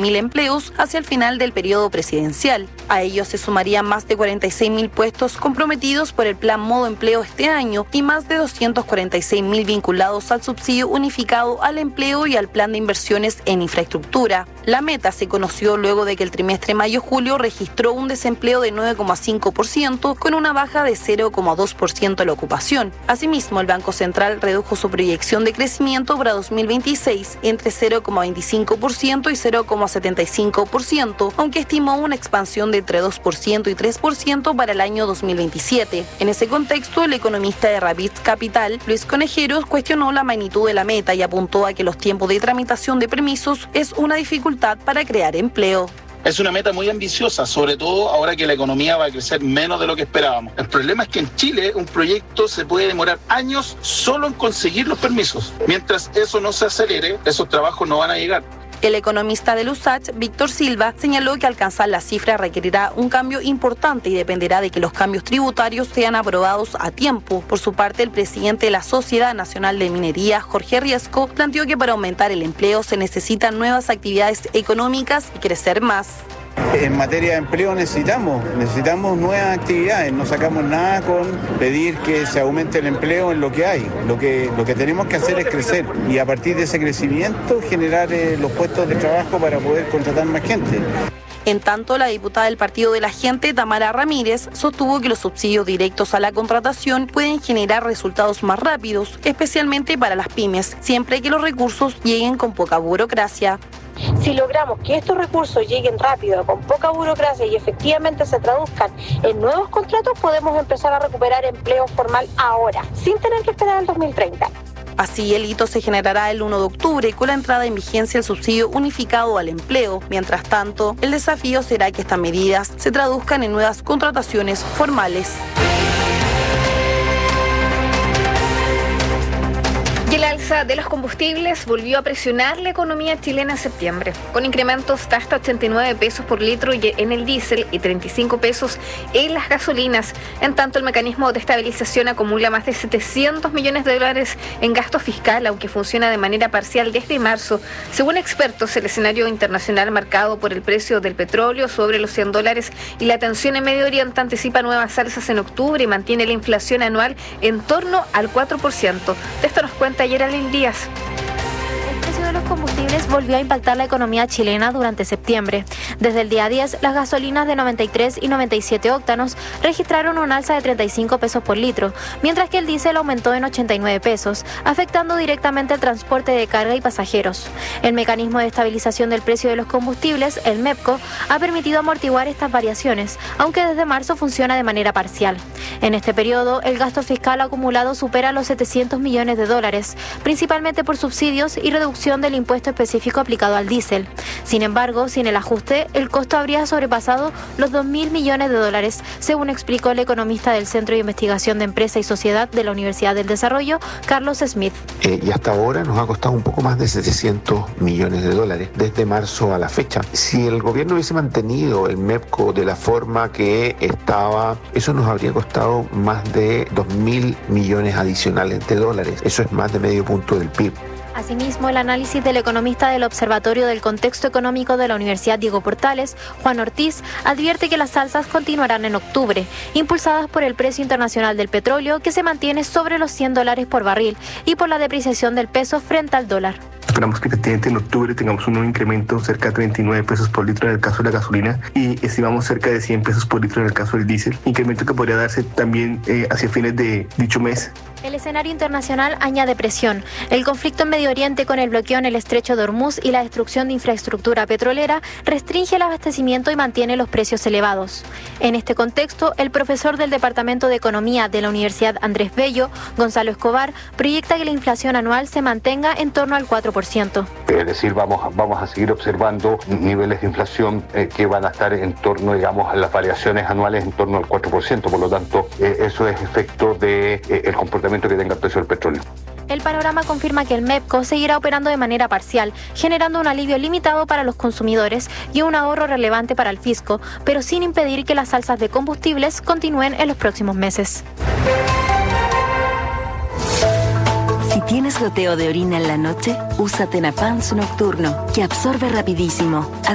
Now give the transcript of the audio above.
100.000 empleos hacia el final del periodo presidencial. A ellos se sumarían más de 46.000 puestos comprometidos por el Plan Modo Empleo este año y más de 246.000 vinculados al subsidio unificado al empleo y al plan de inversiones en infraestructura. La meta se conoció luego de que el trimestre mayo-julio registró un desempleo de 9,5% con una baja de 0,2% de la ocupación. Asimismo, el Banco Central redujo su proyección de crecimiento para 2026 entre 0,25% y 0,75%, aunque estimó una expansión de entre 2% y 3% para el año 2027. En ese contexto, el economista de Rapid Capital, Luis Conejeros, cuestionó la magnitud de la meta y apuntó a que los tiempos de tramitación de permisos es una dificultad para crear empleo. Es una meta muy ambiciosa, sobre todo ahora que la economía va a crecer menos de lo que esperábamos. El problema es que en Chile un proyecto se puede demorar años solo en conseguir los permisos. Mientras eso no se acelere, esos trabajos no van a llegar. El economista del USACH, Víctor Silva, señaló que alcanzar la cifra requerirá un cambio importante y dependerá de que los cambios tributarios sean aprobados a tiempo. Por su parte, el presidente de la Sociedad Nacional de Minería, Jorge Riesco, planteó que para aumentar el empleo se necesitan nuevas actividades económicas y crecer más. En materia de empleo necesitamos nuevas actividades, no sacamos nada con pedir que se aumente el empleo en lo que hay. Lo que tenemos que hacer es crecer y a partir de ese crecimiento generar los puestos de trabajo para poder contratar más gente. En tanto, la diputada del Partido de la Gente, Tamara Ramírez, sostuvo que los subsidios directos a la contratación pueden generar resultados más rápidos, especialmente para las pymes, siempre que los recursos lleguen con poca burocracia. Si logramos que estos recursos lleguen rápido, con poca burocracia y efectivamente se traduzcan en nuevos contratos, podemos empezar a recuperar empleo formal ahora, sin tener que esperar al 2030. Así, el hito se generará el 1 de octubre con la entrada en vigencia del subsidio unificado al empleo. Mientras tanto, el desafío será que estas medidas se traduzcan en nuevas contrataciones formales. El alza de los combustibles volvió a presionar la economía chilena en septiembre, con incrementos de hasta 89 pesos por litro en el diésel y 35 pesos en las gasolinas. En tanto, el mecanismo de estabilización acumula más de 700 millones de dólares en gasto fiscal, aunque funciona de manera parcial desde marzo. Según expertos, el escenario internacional marcado por el precio del petróleo sobre los $100 y la tensión en Medio Oriente anticipa nuevas alzas en octubre y mantiene la inflación anual en torno al 4%. De esto nos cuenta Geraldine Díaz. El precio de los combustibles volvió a impactar la economía chilena durante septiembre. Desde el día 10, las gasolinas de 93 y 97 octanos registraron un alza de 35 pesos por litro, mientras que el diésel aumentó en 89 pesos, afectando directamente el transporte de carga y pasajeros. El mecanismo de estabilización del precio de los combustibles, el MEPCO, ha permitido amortiguar estas variaciones, aunque desde marzo funciona de manera parcial. En este periodo, el gasto fiscal acumulado supera los 700 millones de dólares, principalmente por subsidios y reducción del impuesto específico aplicado al diésel. Sin embargo, sin el ajuste, el costo habría sobrepasado los 2.000 millones de dólares, según explicó el economista del Centro de Investigación de Empresa y Sociedad de la Universidad del Desarrollo, Carlos Smith. Y hasta ahora nos ha costado un poco más de 700 millones de dólares desde marzo a la fecha. Si el gobierno hubiese mantenido el MEPCO de la forma que estaba, eso nos habría costado más de 2.000 millones adicionales de dólares. Eso es más de medio punto del PIB. Asimismo, el análisis del economista del Observatorio del Contexto Económico de la Universidad Diego Portales, Juan Ortiz, advierte que las alzas continuarán en octubre, impulsadas por el precio internacional del petróleo, que se mantiene sobre los $100 por barril, y por la depreciación del peso frente al dólar. Esperamos que efectivamente en octubre tengamos un nuevo incremento cerca de 39 pesos por litro en el caso de la gasolina y estimamos cerca de 100 pesos por litro en el caso del diésel, incremento que podría darse también hacia fines de dicho mes. El escenario internacional añade presión. El conflicto en Medio Oriente, con el bloqueo en el estrecho de Hormuz y la destrucción de infraestructura petrolera, restringe el abastecimiento y mantiene los precios elevados. En este contexto, el profesor del Departamento de Economía de la Universidad Andrés Bello, Gonzalo Escobar, proyecta que la inflación anual se mantenga en torno al 4%. Es decir, vamos a seguir observando niveles de inflación que van a estar en torno, digamos, a las variaciones anuales en torno al 4%. Por lo tanto, eso es efecto del comportamiento que tenga el precio del petróleo. El panorama confirma que el MEPCO seguirá operando de manera parcial, generando un alivio limitado para los consumidores y un ahorro relevante para el fisco, pero sin impedir que las alzas de combustibles continúen en los próximos meses. Si tienes goteo de orina en la noche, usa Tenapans Nocturno, que absorbe rapidísimo.